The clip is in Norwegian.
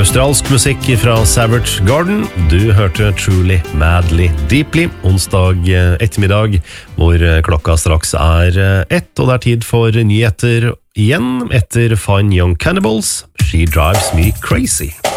Australsk musikk fra Savage Garden. Du hørte Truly, Madly, Deeply. Onsdag ettermiddag, hvor klokka straks 1, og det tid for nyheter igjen etter Fine Young Cannibals. She Drives Me Crazy.